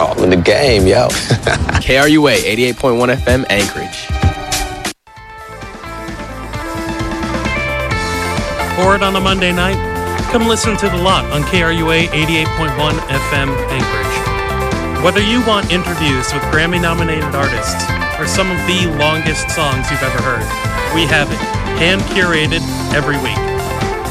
All in the game, yo. KRUA 88.1 FM Anchorage. Bored on a Monday night? Come listen to The Lot on KRUA 88.1 FM Anchorage. Whether you want interviews with Grammy-nominated artists or some of the longest songs you've ever heard, we have it, hand-curated every week.